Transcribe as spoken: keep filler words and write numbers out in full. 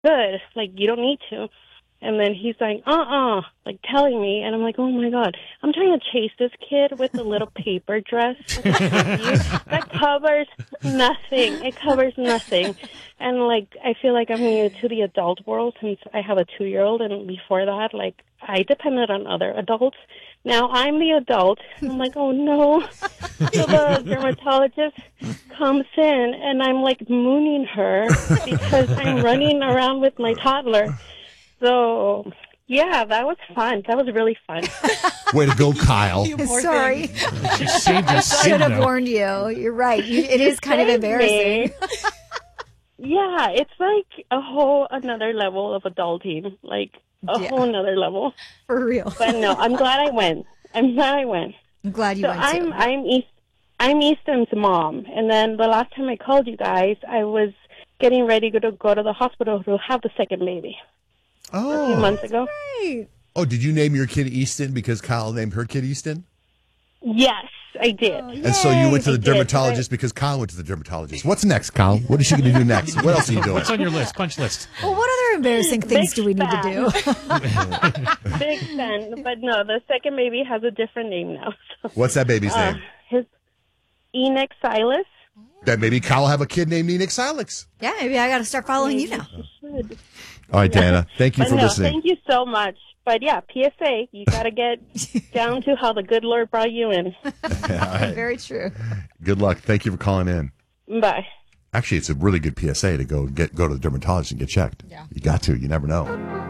good. Like, you don't need to. And then he's like, uh-uh, like telling me. And I'm like, oh, my God. I'm trying to chase this kid with a little paper dress. That covers nothing. It covers nothing. And, like, I feel like I'm new to the adult world since I have a two-year-old. And before that, like, I depended on other adults. Now I'm the adult. I'm like, oh, no. So the dermatologist comes in, and I'm, like, mooning her because I'm running around with my toddler. So, yeah, that was fun. That was really fun. Way to go, Kyle. Sorry. She saved your I skin, should have though. warned you. You're right. You, it is kind of embarrassing. Yeah, it's like a whole another level of adulting. Like, a Yeah. whole another level. For real. But no, I'm glad I went. I'm glad I went. I'm glad you So went I'm too. I'm East I'm Easton's mom, and then the last time I called you guys, I was getting ready to go to the hospital to have the second baby a few Oh. months ago. Oh, did you name your kid Easton because Kyle named her kid Easton? Yes, I did. And so you went to the I did, dermatologist because Kyle went to the dermatologist. What's next, Kyle? What is she going to do next? What else are you doing? What's on your list? Punch list. Well, what other embarrassing things Big do we need to do? Big fan, but no, the second baby has a different name now. So, What's that baby's uh, name? his Enoch Silas. Then maybe Kyle will have a kid named Enoch Silex. Yeah, maybe I got to start following you now. Should. All right, Dana. Thank you But for no, listening. thank you so much. But yeah, P S A, you got to get down to how the good Lord brought you in. All right. Very true. Good luck. Thank you for calling in. Bye. Actually, it's a really good P S A to go get go to the dermatologist and get checked. Yeah. You got to. You never know.